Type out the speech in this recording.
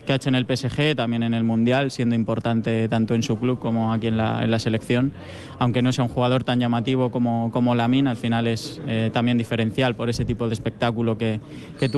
que ha hecho en el PSG, también en el Mundial, siendo importante tanto en su club como aquí en la selección. Aunque no sea un jugador tan llamativo como Lamine, al final es también diferencial por ese tipo de espectáculo que